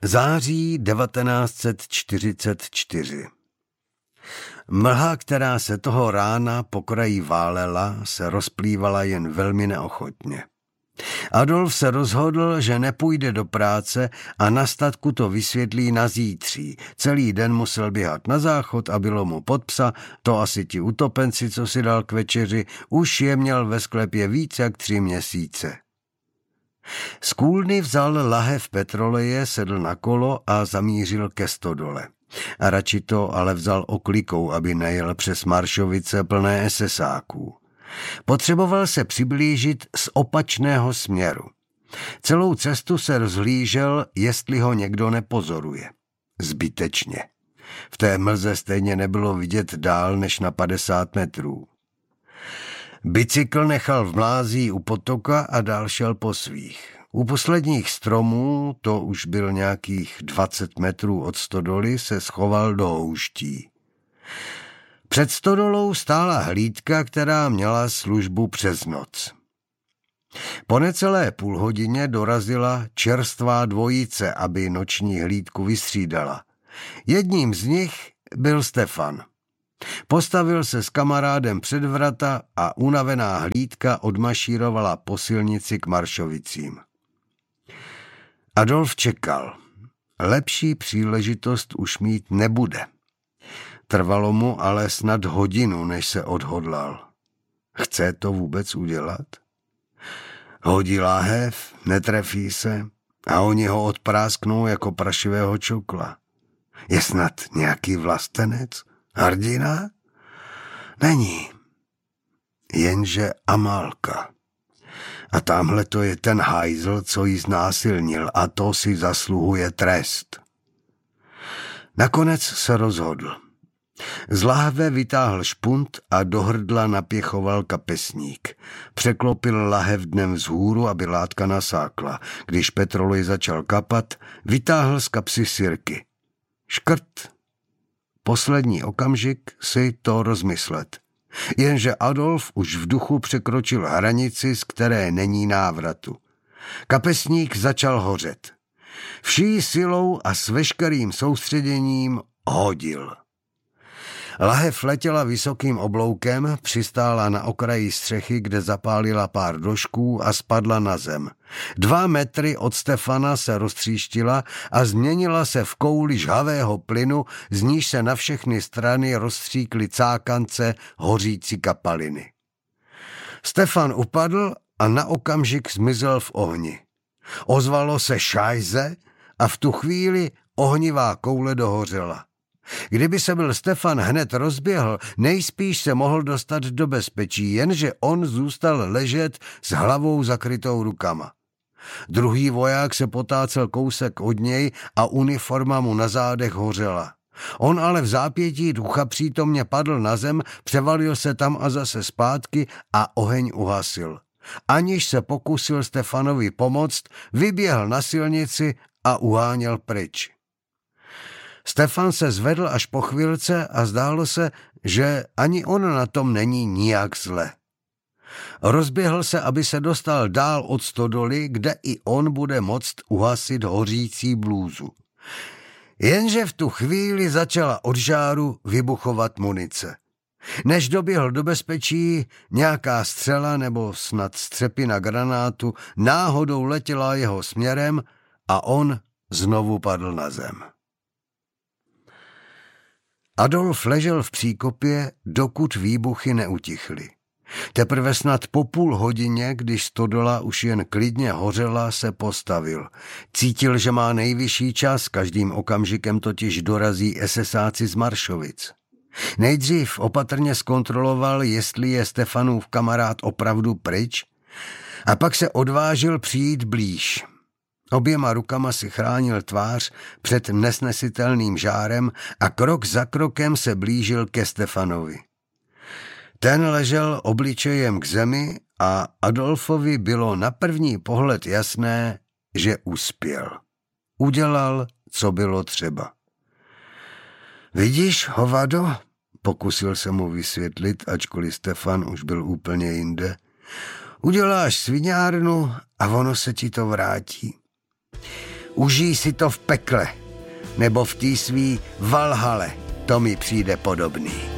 Září 1944. Mlha, která se toho rána po kraji válela, se rozplývala jen velmi neochotně. Adolf se rozhodl, že nepůjde do práce a na statku to vysvětlí na zítří. Celý den musel běhat na záchod a bylo mu pod psa, to asi ti utopenci, co si dal k večeři, už je měl ve sklepě víc jak 3 měsíce. Z kůlny vzal lahev petroleje, sedl na kolo a zamířil ke stodole. A radši to ale vzal oklikou, aby nejel přes Maršovice plné esesáků. Potřeboval se přiblížit z opačného směru. Celou cestu se rozhlížel, jestli ho někdo nepozoruje. Zbytečně. V té mlze stejně nebylo vidět dál než na 50 metrů. Bicykl nechal v mlází u potoka a dál šel po svých. U posledních stromů, to už byl nějakých 20 metrů od stodoly, se schoval do houští. Před stodolou stála hlídka, která měla službu přes noc. Po necelé půlhodině dorazila čerstvá dvojice, aby noční hlídku vystřídala. Jedním z nich byl Stefan. Postavil se s kamarádem před vrata a unavená hlídka odmašírovala po silnici k Maršovicím. Adolf čekal. Lepší příležitost už mít nebude. Trvalo mu ale snad hodinu, než se odhodlal. Chce to vůbec udělat? Hodí láhev, netrefí se a oni ho odprásknou jako prašivého čukla. Je snad nějaký vlastenec? Hrdina? Není. Jenže Amálka. A tamhle to je ten hajzl, co ji znásilnil, a to si zasluhuje trest. Nakonec se rozhodl. Z lahve vytáhl špunt a do hrdla napěchoval kapesník. Překlopil lahev dnem vzhůru, aby látka nasákla. Když petrolej začal kapat, vytáhl z kapsy sirky. Škrt. Poslední okamžik si to rozmyslet. Jenže Adolf už v duchu překročil hranici, z které není návratu. Kapesník začal hořet. Vší silou a s veškerým soustředěním hodil. Lahev letěla vysokým obloukem, přistála na okraji střechy, kde zapálila pár došků a spadla na zem. 2 metry od Stefana se roztříštila a změnila se v kouli žhavého plynu, z níž se na všechny strany rozstříkly cákance hořící kapaliny. Stefan upadl a na okamžik zmizel v ohni. Ozvalo se šajze a v tu chvíli ohnivá koule dohořela. Kdyby se byl Stefan hned rozběhl, nejspíš se mohl dostat do bezpečí, jenže on zůstal ležet s hlavou zakrytou rukama. Druhý voják se potácel kousek od něj a uniforma mu na zádech hořela. On ale v zápětí ducha přítomně padl na zem, převalil se tam a zase zpátky a oheň uhasil. Aniž se pokusil Stefanovi pomoct, vyběhl na silnici a uháněl pryč. Stefan se zvedl až po chvilce a zdálo se, že ani on na tom není nijak zle. Rozběhl se, aby se dostal dál od stodoly, kde i on bude moct uhasit hořící blůzu. Jenže v tu chvíli začala od žáru vybuchovat munice. Než doběhl do bezpečí, nějaká střela nebo snad střepina granátu náhodou letěla jeho směrem a on znovu padl na zem. Adolf ležel v příkopě, dokud výbuchy neutichly. Teprve snad po půl hodině, když stodola už jen klidně hořela, se postavil. Cítil, že má nejvyšší čas, každým okamžikem totiž dorazí esesáci z Maršovic. Nejdřív opatrně zkontroloval, jestli je Stefanův kamarád opravdu pryč, a pak se odvážil přijít blíž. Oběma rukama si chránil tvář před nesnesitelným žárem a krok za krokem se blížil ke Stefanovi. Ten ležel obličejem k zemi a Adolfovi bylo na první pohled jasné, že uspěl. Udělal, co bylo třeba. Vidíš, hovado? Pokusil se mu vysvětlit, ačkoliv Stefan už byl úplně jinde. Uděláš sviňárnu a ono se ti to vrátí. Užij si to v pekle, nebo v té svý Valhale, to mi přijde podobný.